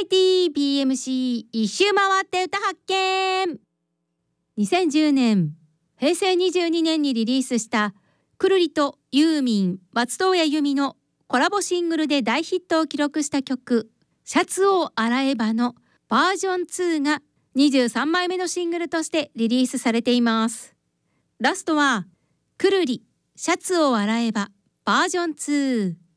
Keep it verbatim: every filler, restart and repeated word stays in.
ティービーエムシー 一周回って歌発見。にせんじゅうねん、へいせいにじゅうにねんにリリースしたくるりとユーミン、松任谷由実のコラボシングルで大ヒットを記録した曲シャツを洗えばのバージョンツーがにじゅうさんまいめのシングルとしてリリースされています。ラストはくるりシャツを洗えばバージョンツー。